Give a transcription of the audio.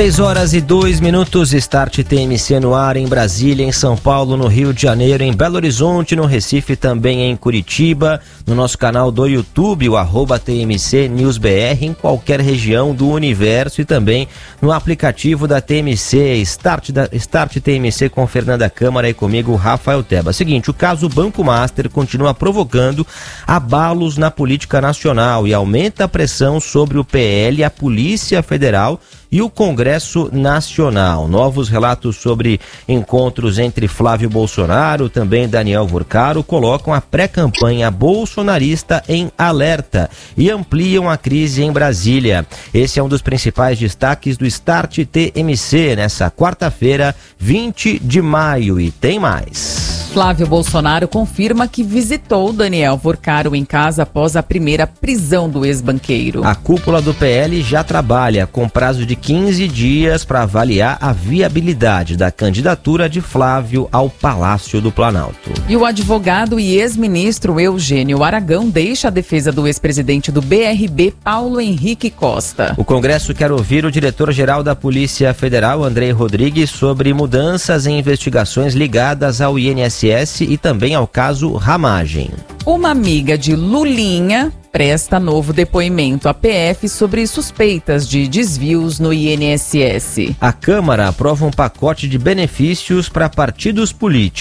6h02, Start TMC no ar em Brasília, em São Paulo, no Rio de Janeiro, em Belo Horizonte, no Recife, também em Curitiba, no nosso canal do YouTube, o @TMC News BR, em qualquer região do universo e também no aplicativo da TMC, Start TMC com Fernanda Câmara e comigo, Rafael Teba. Seguinte, o caso Banco Master continua provocando abalos na política nacional e aumenta a pressão sobre o PL, a Polícia Federal e o Congresso Nacional. Novos relatos sobre encontros entre Flávio Bolsonaro, também Daniel Vorcaro, colocam a pré-campanha bolsonarista em alerta e ampliam a crise em Brasília. Esse é um dos principais destaques do Start TMC nessa quarta-feira, 20 de maio. E tem mais. Flávio Bolsonaro confirma que visitou Daniel Vorcaro em casa após a primeira prisão do ex-banqueiro. A cúpula do PL já trabalha com prazo de 15 dias para avaliar a viabilidade da candidatura de Flávio ao Palácio do Planalto. E o advogado e ex-ministro Eugênio Aragão deixa a defesa do ex-presidente do BRB, Paulo Henrique Costa. O Congresso quer ouvir o diretor-geral da Polícia Federal, Andrei Rodrigues, sobre mudanças em investigações ligadas ao INSS e também ao caso Ramagem. Uma amiga de Lulinha presta novo depoimento à PF sobre suspeitas de desvios no INSS. A Câmara aprova um pacote de benefícios para partidos políticos.